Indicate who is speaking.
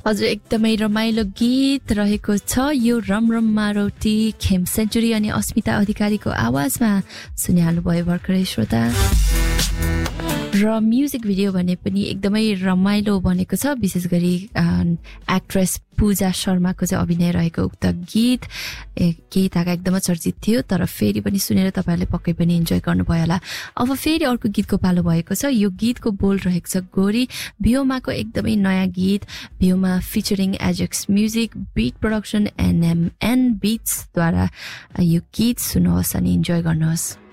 Speaker 1: हजुर एकदमै रमाइलो गीत रहेको छ यो रमरम मारोटी खेम सेन्चुरी अनि अस्मिता अधिकारीको आवाजमा सुनिहाल्नु भयो भर्खरै श्रोता र म्युजिक भिडियो भने पनि एकदमै रमाइलो बनेको छ विशेष गरी एक्ट्रेस पूजा शर्माको चाहिँ अभिनय रहेको उक्त गीत केही ताका एकदमै चर्चित थियो तर फेरि पनि सुनेर तपाईहरुले पक्कै पनि इन्जोय गर्नुभयो होला अब फेरि अर्को गीतको पालो भएको छ यो गीतको बोल रहेको छ गोरी भियोमाको एकदमै नयाँ गीत भियोमा featuring Ajax music beat production NMN beats द्वारा यो गीत सुन्नुहोस् अनि इन्जोय गर्नुहोस्